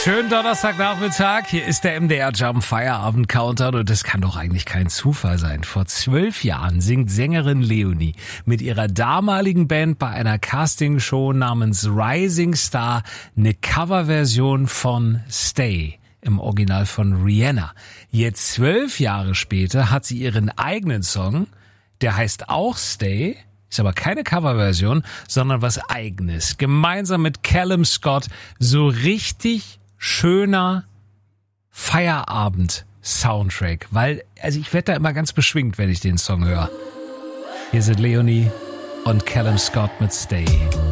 Schönen Donnerstagnachmittag, hier ist der MDR Jump Feierabend Countdown und das kann doch eigentlich kein Zufall sein. Vor 12 Jahren singt Sängerin Leonie mit ihrer damaligen Band bei einer Castingshow namens Rising Star eine Coverversion von Stay, im Original von Rihanna. Jetzt 12 Jahre später hat sie ihren eigenen Song, der heißt auch Stay, ist aber keine Coverversion, sondern was Eigenes. Gemeinsam mit Callum Scott, so richtig schöner Feierabend-Soundtrack. Weil, ich werde da immer ganz beschwingt, wenn ich den Song höre. Hier sind Leonie und Callum Scott mit Stay.